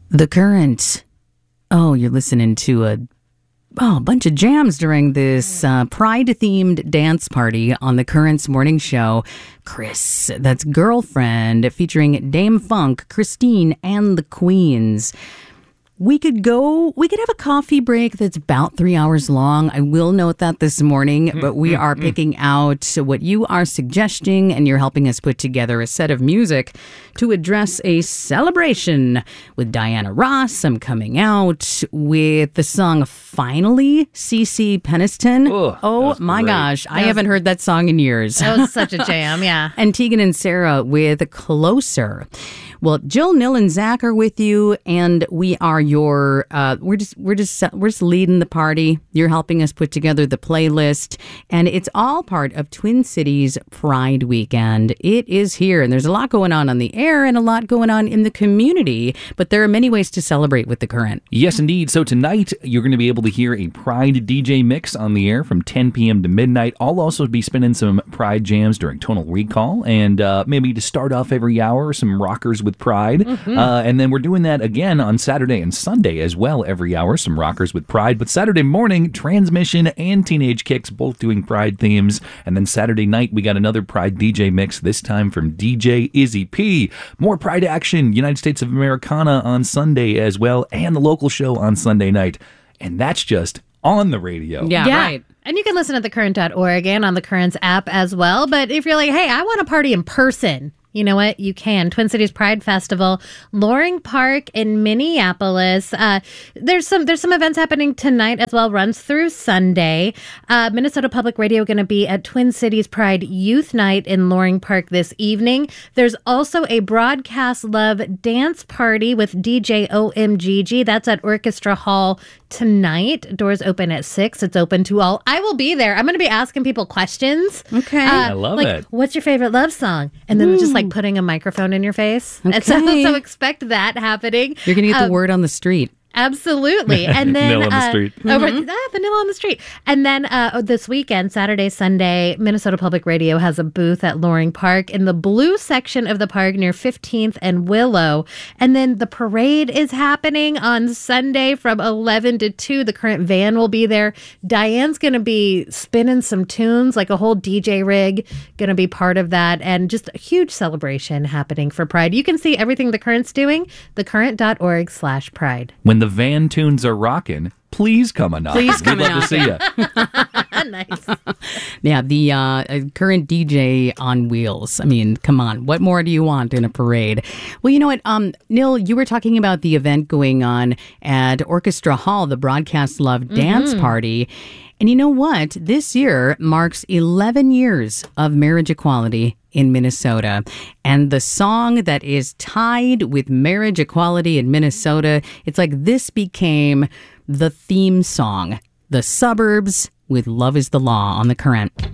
The Current. Oh, you're listening to a bunch of jams during this Pride-themed dance party on The Current's morning show. Chris, that's Girlfriend, featuring Dame Funk, Christine, and the Queens. We could have a coffee break that's about 3 hours long. I will note that this morning, but we are picking out what you are suggesting, and you're helping us put together a set of music to address a celebration. With Diana Ross, I'm coming out with the song Finally, CeCe Peniston. Oh my gosh, I haven't heard that song in years. That was such a jam, yeah. And Tegan and Sarah with Closer. Well, Jill, Nil, and Zach are with you, and we are your. We're just leading the party. You're helping us put together the playlist, and it's all part of Twin Cities Pride Weekend. It is here, and there's a lot going on the air and a lot going on in the community. But there are many ways to celebrate with The Current. Yes, indeed. So tonight you're going to be able to hear a Pride DJ mix on the air from 10 p.m. to midnight. I'll also be spinning some Pride jams during Tonal Recall, and maybe to start off every hour, some rockers with Pride. And then we're doing that again on Saturday and Sunday as well every hour, some rockers with Pride. But Saturday morning, Transmission and Teenage Kicks both doing Pride themes. And then Saturday night, we got another Pride DJ mix, this time from DJ Izzy P. More Pride action, United States of Americana on Sunday as well, and the local show on Sunday night. And that's just on the radio. Yeah, right. And you can listen at thecurrent.org and on the Currents app as well. But if you're like, hey, I want to party in person, you know what? You can. Twin Cities Pride Festival, Loring Park in Minneapolis. There's some events happening tonight as well. Runs through Sunday. Minnesota Public Radio going to be at Twin Cities Pride Youth Night in Loring Park this evening. There's also a Broadcast Love dance party with DJ OMGG. That's at Orchestra Hall tonight. Doors open at 6. It's open to all. I will be there. I'm going to be asking people questions. Okay. I love it. What's your favorite love song? And then just like putting a microphone in your face. Okay. And so expect that happening. You're going to get the word on the street. Absolutely. And then Nil on the street. the Nil on the street. And then this weekend, Saturday, Sunday, Minnesota Public Radio has a booth at Loring Park in the blue section of the park near 15th and Willow. And then the parade is happening on Sunday from 11 to 2. The Current van will be there. Diane's going to be spinning some tunes, like a whole DJ rig, going to be part of that. And just a huge celebration happening for Pride. You can see everything The Current's doing, thecurrent.org/pride. When the van tunes are rocking, please come on. Please come We'd love to see you. Nice. Yeah, the Current DJ on wheels. I mean, come on. What more do you want in a parade? Well, you know what, Nil, you were talking about the event going on at Orchestra Hall, the Broadcast Love dance party. And you know what? This year marks 11 years of marriage equality in Minnesota. And the song that is tied with marriage equality in Minnesota, it's like this became the theme song. The Suburbs with Love is the Law on The Current.